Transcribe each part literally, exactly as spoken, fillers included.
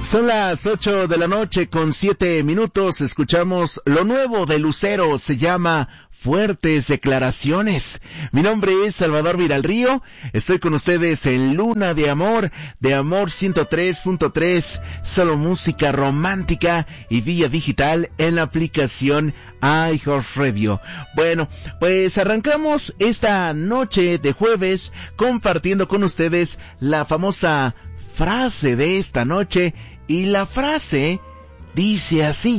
Son las ocho de la noche con siete minutos. Escuchamos lo nuevo de Lucero. Se llama Fuertes Declaraciones. Mi nombre es Salvador Viralrío. Estoy con ustedes en Luna de Amor, de Amor ciento tres punto tres. Solo música romántica y vía digital en la aplicación iHeartRadio. Bueno, pues arrancamos esta noche de jueves compartiendo con ustedes la famosa frase de esta noche, y la frase dice así: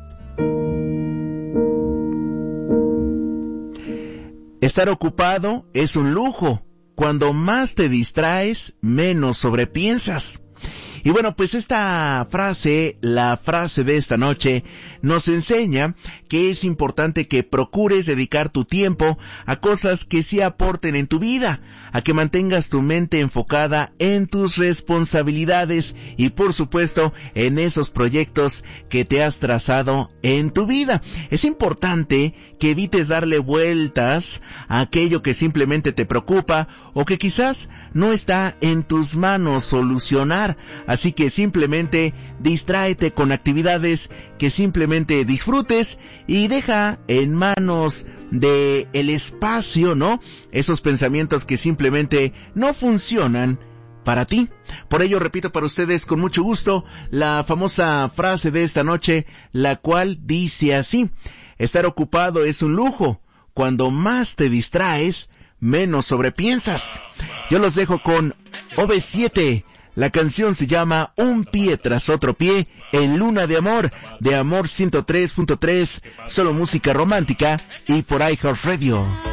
estar ocupado es un lujo. Cuando más te distraes, menos sobrepiensas. Y bueno, pues esta frase, la frase de esta noche, nos enseña que es importante que procures dedicar tu tiempo a cosas que sí aporten en tu vida, a que mantengas tu mente enfocada en tus responsabilidades y por supuesto en esos proyectos que te has trazado en tu vida. Es importante que evites darle vueltas a aquello que simplemente te preocupa o que quizás no está en tus manos solucionar. Así que simplemente distráete con actividades que simplemente disfrutes y deja en manos de el espacio, ¿no?, esos pensamientos que simplemente no funcionan para ti. Por ello repito para ustedes con mucho gusto la famosa frase de esta noche, la cual dice así: estar ocupado es un lujo. Cuando más te distraes, menos sobrepiensas. Yo los dejo con O V siete. La canción se llama Un pie tras otro pie, en Luna de Amor, de Amor ciento tres punto tres, solo música romántica y por iHeartRadio.